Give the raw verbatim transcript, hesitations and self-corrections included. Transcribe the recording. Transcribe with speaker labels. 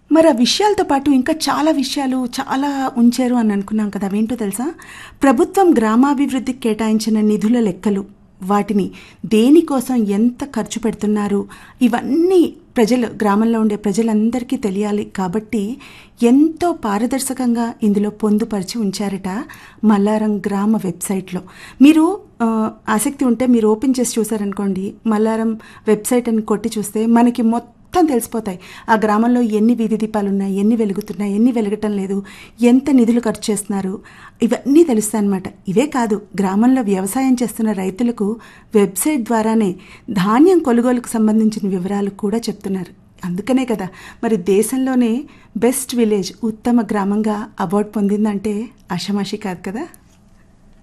Speaker 1: మరి ఆ విషయాలతో పాటు ఇంకా చాలా విషయాలు చాలా ఉంచారు అని అనుకున్నాం కదా, అవేంటో తెలుసా? ప్రభుత్వం గ్రామాభివృద్ధికి కేటాయించిన నిధుల లెక్కలు, వాటిని దేనికోసం ఎంత ఖర్చు పెడుతున్నారు, ఇవన్నీ ప్రజలు, గ్రామంలో ఉండే ప్రజలందరికీ తెలియాలి కాబట్టి ఎంతో పారదర్శకంగా ఇందులో పొందుపరిచి ఉంచారట మల్లారం గ్రామ వెబ్సైట్లో. మీరు ఆసక్తి ఉంటే మీరు ఓపెన్ చేసి చూసారనుకోండి, మల్లారం వెబ్సైట్ అని కొట్టి చూస్తే మనకి మొత్తం మొత్తం తెలిసిపోతాయి. ఆ గ్రామంలో ఎన్ని వీధి దీపాలు ఉన్నాయి, ఎన్ని వెలుగుతున్నాయి, ఎన్ని వెలగటం లేదు, ఎంత నిధులు ఖర్చు చేస్తున్నారు, ఇవన్నీ తెలుస్తాయి అన్నమాట. ఇవే కాదు, గ్రామంలో వ్యవసాయం చేస్తున్న రైతులకు వెబ్సైట్ ద్వారానే ధాన్యం కొనుగోలుకు సంబంధించిన వివరాలు కూడా చెప్తున్నారు. అందుకనే కదా మరి దేశంలోనే బెస్ట్ విలేజ్, ఉత్తమ గ్రామంగా అవార్డు పొందిందంటే ఆషామాషి కాదు కదా.